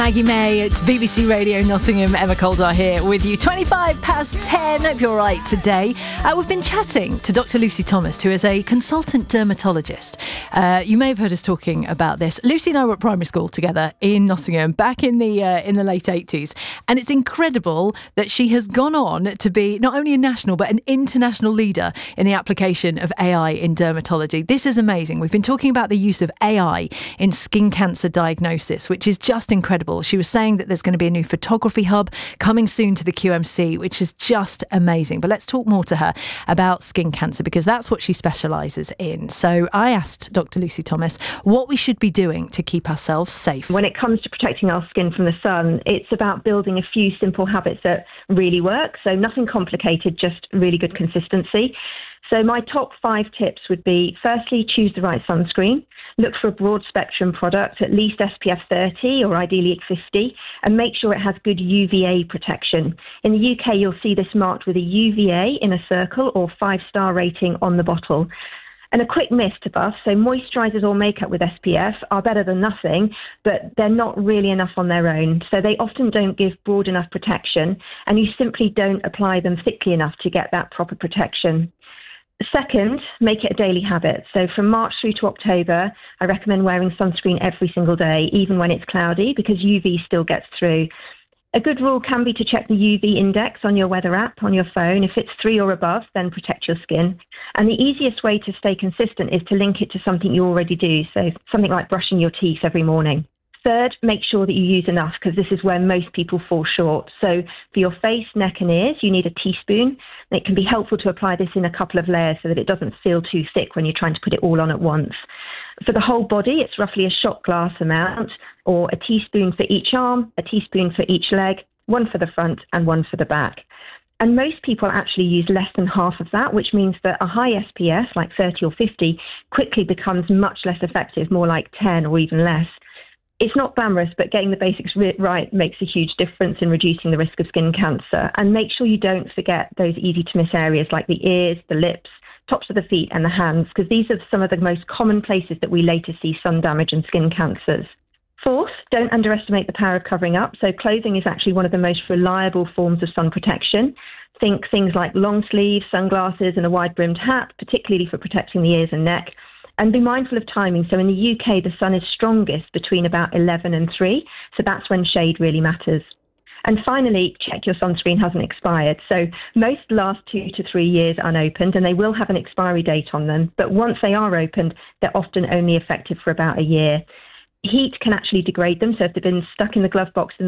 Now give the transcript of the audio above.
Maggie May, it's BBC Radio Nottingham. Emma Coldar here with you. 10:25. Hope you're all right today. We've been chatting to Dr. Lucy Thomas, who is a consultant dermatologist. You may have heard us talking about this. Lucy and I were at primary school together in Nottingham back in the late 80s. And it's incredible that she has gone on to be not only a national but an international leader in the application of AI in dermatology. This is amazing. We've been talking about the use of AI in skin cancer diagnosis, which is just incredible. She was saying that there's going to be a new photography hub coming soon to the QMC, which is just amazing. But let's talk more to her about skin cancer, because that's what she specialises in. So I asked Dr. Lucy Thomas what we should be doing to keep ourselves safe. When it comes to protecting our skin from the sun, it's about building a few simple habits that really work. So nothing complicated, just really good consistency. So my top 5 tips would be, firstly, choose the right sunscreen. Look for a broad spectrum product, at least SPF 30 or ideally 50, and make sure it has good UVA protection. In the UK, you'll see this marked with a UVA in a circle or 5-star rating on the bottle. And a quick myth to bust, so moisturisers or makeup with SPF are better than nothing, but they're not really enough on their own. So they often don't give broad enough protection, and you simply don't apply them thickly enough to get that proper protection. Second, make it a daily habit. So from March through to October, I recommend wearing sunscreen every single day, even when it's cloudy, because UV still gets through. A good rule can be to check the UV index on your weather app on your phone. If it's 3 or above, then protect your skin. And the easiest way to stay consistent is to link it to something you already do. So something like brushing your teeth every morning. Third, make sure that you use enough, because this is where most people fall short. So for your face, neck and ears, you need a teaspoon. It can be helpful to apply this in a couple of layers so that it doesn't feel too thick when you're trying to put it all on at once. For the whole body, it's roughly a shot glass amount, or a teaspoon for each arm, a teaspoon for each leg, 1 for the front and 1 for the back. And most people actually use less than half of that, which means that a high SPF, like 30 or 50, quickly becomes much less effective, more like 10 or even less. It's not glamorous, but getting the basics right makes a huge difference in reducing the risk of skin cancer. And make sure you don't forget those easy to miss areas like the ears, the lips, tops of the feet and the hands, because these are some of the most common places that we later see sun damage and skin cancers. Fourth, don't underestimate the power of covering up. So clothing is actually one of the most reliable forms of sun protection. Think things like long sleeves, sunglasses and a wide-brimmed hat, particularly for protecting the ears and neck. And be mindful of timing. So in the UK, the sun is strongest between about 11 and 3. So that's when shade really matters. And finally, check your sunscreen hasn't expired. So most last 2 to 3 years unopened, and they will have an expiry date on them. But once they are opened, they're often only effective for about a year. Heat can actually degrade them. So if they've been stuck in the glove box in